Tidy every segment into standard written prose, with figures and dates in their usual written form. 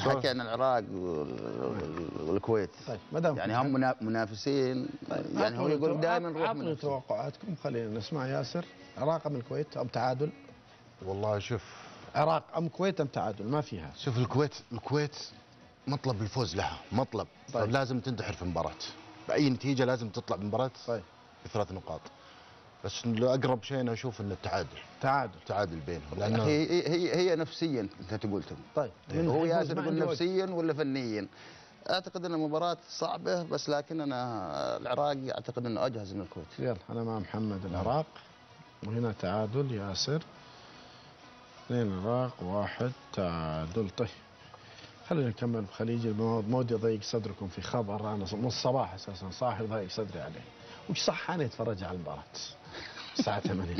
نحكي عن العراق والكويت. طيب مدام يعني هم منافسين. طيب يعني هو يقول دائما نروح عطني توقعاتكم، خلينا نسمع ياسر. عراق ام الكويت ام تعادل؟ والله شوف، عراق ام كويت ام تعادل؟ ما فيها. شوف الكويت مطلب الفوز لها، مطلب. طيب. لازم تنتحر في المباراة بأي نتيجة، لازم تطلع بالمباراة طيب ب3 نقاط. بس اقرب شيء انا اشوف انه تعادل بينهم، لانه هي نفسيا انت قلتم. طيب هو ياسر يقول نفسيا ولا فنيا؟ اعتقد ان المباراه صعبه، بس لكن انا العراق اعتقد انه اجهز من الكويت. يلا انا مع محمد العراق، وهنا تعادل ياسر. 2 العراق 1 تعادل. طيب خلينا نكمل بخليجي. مودي يضيق صدركم في خبر انا من الصباح اساسا صاحي ضايق صدري عليه. وش صح انا اتفرج على المباراه الساعه 8؟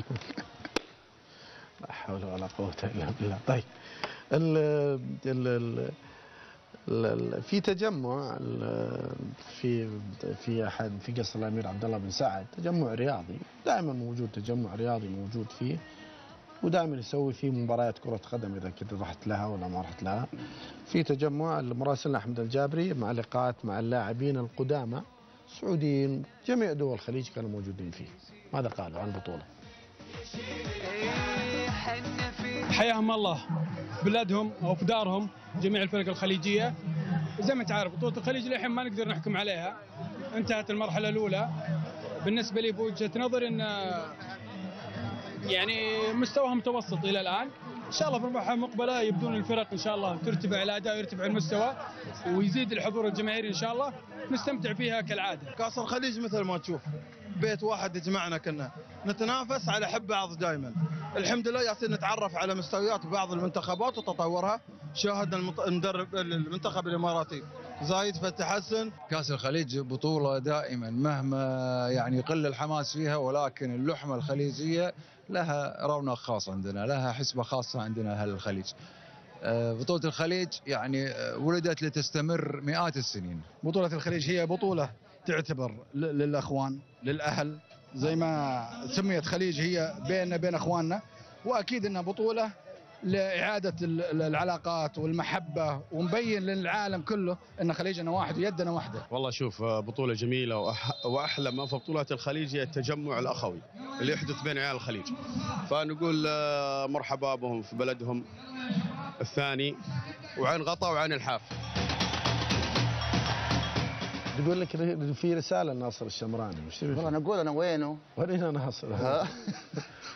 لا حول ولا قوه الا بالله. طيب في تجمع في قصر الامير عبد الله بن سعد، تجمع رياضي دائما موجود، تجمع رياضي موجود فيه، ودائما يسوي فيه مباريات كرة قدم إذا كنت رحت لها ولا ما رحت لها. في تجمع مراسلنا أحمد الجابري مع لقاءات مع اللاعبين القدامى سعوديين جميع دول الخليج كانوا موجودين فيه. ماذا قالوا عن البطولة؟ حياهم الله في بلادهم أو في دارهم جميع الفرق الخليجية. زي ما انت عارف بطولة الخليج للحين ما نقدر نحكم عليها، انتهت المرحلة الأولى. بالنسبة لي بوجهة نظري أن يعني مستواهم متوسط إلى الآن. إن شاء الله في المرحلة المقبلة يبدون الفرق إن شاء الله ترتفع الأداء ويرتفع المستوى ويزيد الحضور الجماهيري إن شاء الله، نستمتع فيها كالعادة. كأس الخليج مثل ما تشوف بيت واحد يجمعنا، كنا نتنافس على حب بعض دائما. الحمد لله ياسين نتعرف على مستويات بعض المنتخبات وتطورها. شاهدنا المدرب المنتخب الإماراتي زايد فتح حسن. كأس الخليج بطولة دائما مهما يعني يقل الحماس فيها، ولكن اللحمة الخليجية لها رونق خاص عندنا، لها حسبة خاصة عندنا أهل الخليج. بطولة الخليج يعني ولدت لتستمر مئات السنين. بطولة الخليج هي بطولة تعتبر للأخوان للأهل، زي ما سميت خليج هي بيننا بين أخواننا، وأكيد أنها بطولة لإعادة العلاقات والمحبة، ونبين للعالم كله أن خليجنا واحد ويدنا واحدة. والله شوف بطولة جميلة، وأحلى ما في بطولة الخليج هي التجمع الأخوي اللي يحدث بين عيال الخليج. فنقول مرحبا بهم في بلدهم الثاني، وعين غطا وعين الحاف. يقول لك في رسالة لناصر الشمراني. والله أنا أقول أنا وينه؟ ورينا ناصر.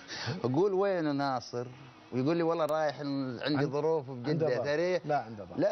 أقول وينه ناصر؟ ويقول لي والله رايح عندي ظروف بجدة. لا عنده ظروف. لا